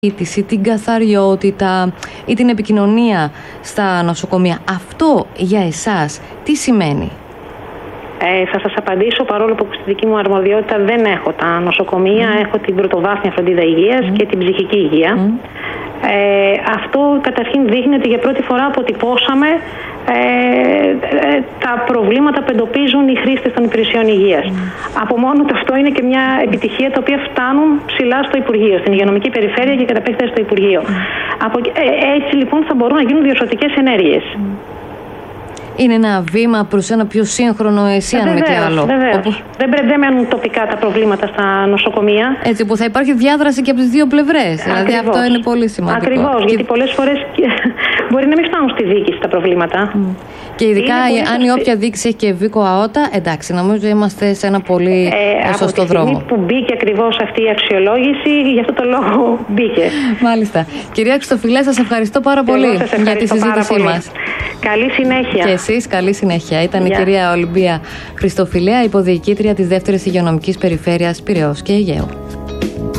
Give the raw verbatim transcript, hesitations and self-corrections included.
ή την καθαριότητα ή την επικοινωνία στα νοσοκομεία. Αυτό για εσάς τι σημαίνει? Ε, θα σας απαντήσω, παρόλο που στη δική μου αρμοδιότητα δεν έχω τα νοσοκομεία, mm. έχω την πρωτοβάθμια φροντίδα υγείας mm. και την ψυχική υγεία. Mm. Ε, αυτό καταρχήν δείχνει ότι για πρώτη φορά αποτυπώσαμε ε, ε, τα προβλήματα που εντοπίζουν οι χρήστες των υπηρεσιών υγείας. Mm. Από μόνο του αυτό είναι και μια επιτυχία, τα οποία φτάνουν ψηλά στο Υπουργείο, στην υγειονομική περιφέρεια και κατά επέκταση στο Υπουργείο. Mm. Από, ε, έτσι λοιπόν θα μπορούν να γίνουν διορθωτικές ενέργειες. Mm. Είναι ένα βήμα προς ένα πιο σύγχρονο ΕΣΥ, αν μη τι άλλο. Όπου... Δεν, δεν μένουν τοπικά τα προβλήματα στα νοσοκομεία. Έτσι, που θα υπάρχει διάδραση και από τις δύο πλευρές. Δηλαδή αυτό είναι πολύ σημαντικό. Ακριβώς, και... γιατί πολλές φορές μπορεί να μην φτάνουν στη διοίκηση τα προβλήματα. Mm. Και ειδικά αν η όποια διοίκηση έχει και βίκο αότα, εντάξει, νομίζω είμαστε σε ένα πολύ ε, σωστό δρόμο. Από τη στιγμή που μπήκε ακριβώς αυτή η αξιολόγηση, γι' αυτό το λόγο μπήκε. Μάλιστα. Κυρία Χριστοφιλέ, σας ευχαριστώ πάρα πολύ ευχαριστώ για τη συζήτησή μας. Καλή συνέχεια. Και εσείς, καλή συνέχεια. Ήταν yeah. η κυρία Ολυμπία Χριστοφιλέα, υποδιοικήτρια της δεύτερης υγειονομικής περιφέρειας Πειραιώς και Αιγαίου.